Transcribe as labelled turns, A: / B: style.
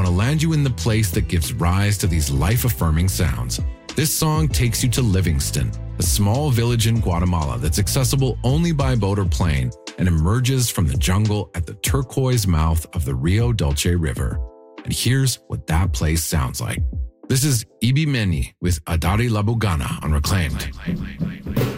A: want to land you in the place that gives rise to these life-affirming sounds. This song takes you to Livingston, a small village in Guatemala that's accessible only by boat or plane and emerges from the jungle at the turquoise mouth of the Rio Dulce River. And here's what that place sounds like. This is Ibi Meni with Adari Labugana on Reclaimed.